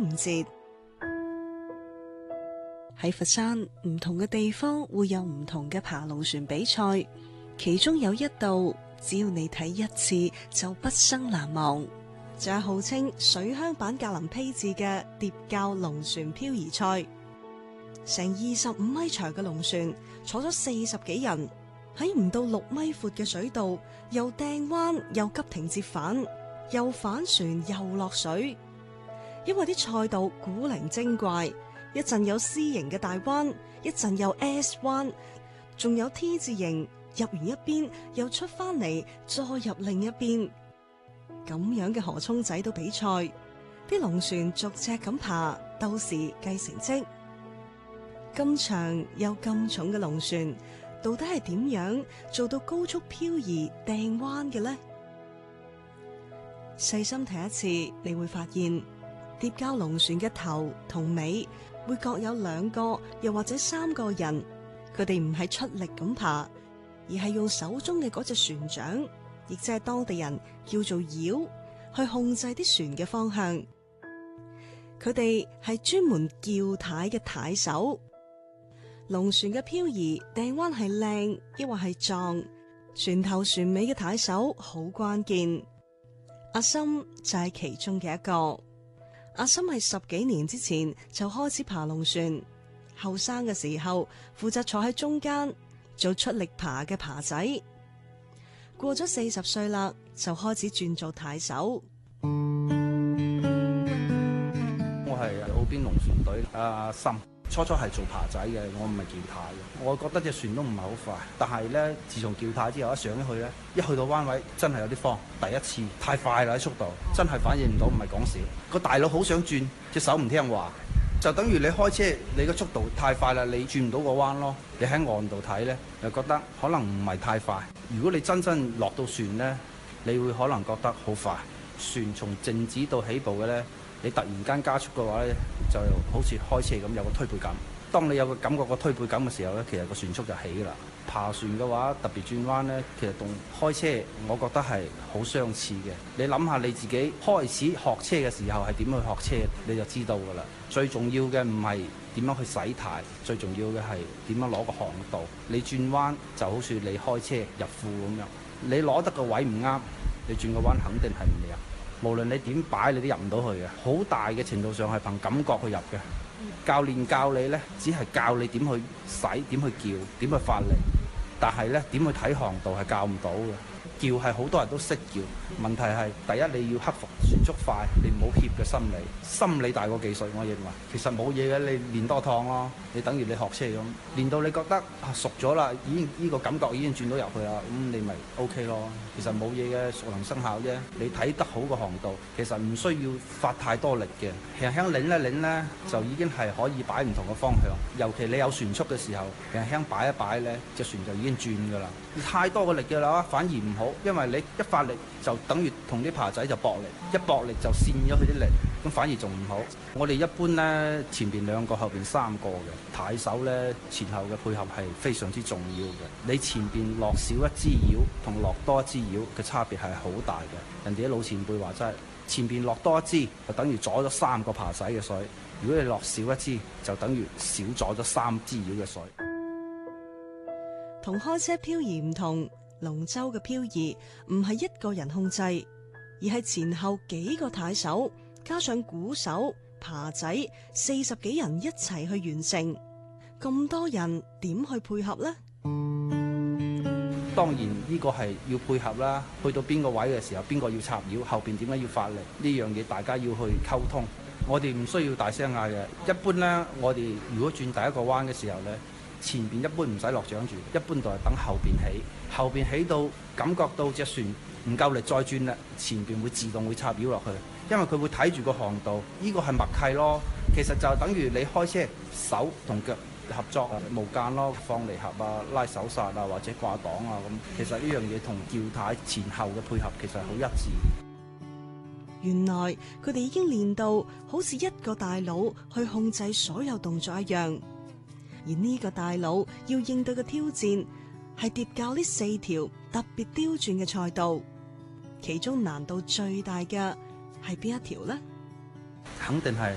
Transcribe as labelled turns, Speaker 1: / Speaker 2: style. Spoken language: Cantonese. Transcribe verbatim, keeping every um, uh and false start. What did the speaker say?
Speaker 1: 五節。喺佛山唔同嘅地方會有唔同嘅爬龍船比賽，其中有一道只要你睇一次就畢生難忘，就係號稱水鄉版格林披治嘅疊滘龍船漂移賽。成二十五米長嘅龍船坐咗四十幾人，喺唔到六米闊嘅水道，又掟彎又急停折返，又反船又落水。因為啲賽道古靈精怪，一陣有 C 型嘅大彎，一陣有 S 彎，仲有 T 字形，入完一邊又出翻嚟，再入另一邊。咁樣嘅河涌仔都比賽，啲龍船逐隻咁爬，鬥時計成績。咁長又咁重嘅龍船，到底係點樣做到高速漂移掟彎嘅呢？細心睇一次，你會發現疊滘龍船嘅頭同尾會各有兩個又或者三個人，佢哋唔係出力咁爬，而係用手中嘅嗰隻船槳，亦即係當地人叫做繞，去控制啲船嘅方向。佢哋係專門叫軚嘅軚手。龍船嘅漂移掟彎係靚抑或係撞，船頭船尾嘅軚手好關鍵。阿森就係其中嘅一個。阿森係十幾年之前就開始爬龍船，後生嘅時候負責坐喺中間做出力爬嘅爬仔，過咗四十歲啦就開始轉做軚手。
Speaker 2: 我係澳邊龍船隊阿森。初初係做爬仔嘅，我唔係叫軚嘅。我覺得隻船都唔係好快，但係咧，自從叫軚之後，一上咗去咧，一去到彎位真係有啲慌。第一次太快啦，啲速度真係反應唔到，唔係講笑。個大佬好想轉，隻手唔聽話，就等於你開車，你個速度太快啦，你轉唔到個彎咯。你喺岸度睇咧，又覺得可能唔係太快。如果你真正落到船咧，你會可能覺得好快。船從靜止到起步嘅咧，你突然間加速嘅話咧，就好似開車咁有個推背感。當你有個感覺個推背感嘅時候咧，其實個船速就起啦。爬船嘅話，特別轉彎咧，其實同開車我覺得係好相似嘅。你諗下你自己開始學車嘅時候係點去學車，你就知道㗎啦。最重要嘅唔係點樣去洗軚，最重要嘅係點樣攞個航道。你轉彎就好似你開車入庫咁樣，你攞得個位唔啱，你轉個彎肯定係唔入。無論你點擺，你都入唔到去嘅。好大嘅程度上係憑感覺去入嘅。教練教你呢，只係教你點去洗、點去叫、點去發力，但係呢，點去睇航道係教唔到嘅。叫係好多人都識叫，問題係第一你要克服船速快，你唔好怯嘅心理，心理大過技術。我認為其實冇嘢嘅，你練多趟咯，你等於你學車咁，練到你覺得啊熟咗啦，已經呢個感覺已經轉到入去啦，咁你咪 OK 咯。其實冇嘢嘅，熟能生巧啫。你睇得好個航道，其實唔需要發太多力嘅，輕輕擰一擰呢，就已經係可以擺唔同嘅方向。尤其你有船速嘅時候，輕輕擺一擺呢，隻船就已經轉㗎啦。太多嘅力嘅啦，反而唔好。因為你一發力就等於同啲爬仔就搏力，一搏力就跣咗佢啲力，咁反而仲唔好。我哋一般呢，前邊兩個，後邊三個嘅軚手呢，前後嘅配合係非常之重要嘅。你前邊落少一支繞同落多一支繞嘅差別係好大嘅。人哋啲老前輩話齋，前邊落多一支就等於阻咗三個爬仔嘅水，如果你落少一支就等於少阻咗三支繞嘅水。
Speaker 1: 同開車漂移唔同。龍舟嘅漂移唔係一個人控制，而係前後幾個軚手加上鼓手、爬仔四十幾人一齊去完成。咁多人點去配合呢？
Speaker 2: 當然呢個係要配合啦。去到邊個位嘅時候，邊個要插繞，後邊點解要發力？呢樣嘢大家要去溝通。我哋唔需要大聲嗌嘅。一般呢，我哋如果轉第一個彎嘅時候呢，前邊一般唔使落槳住，一般就係等後邊起，後邊起到感覺到隻船唔夠力再轉啦，前邊會自動會插繞落去，因為佢會睇住個航道，呢個係默契咯。其實就等於你開車手同腳合作無間咯，放離合啊、拉手剎啊或者掛檔啊咁。其實呢樣嘢同叫軚前後嘅配合其實好一致。
Speaker 1: 原來佢哋已經練到好似一個大佬去控制所有動作一樣。而呢個大佬要應對嘅挑戰係疊滘呢四條特別刁鑽嘅賽道，其中難度最大嘅係邊一條呢？
Speaker 2: 肯定係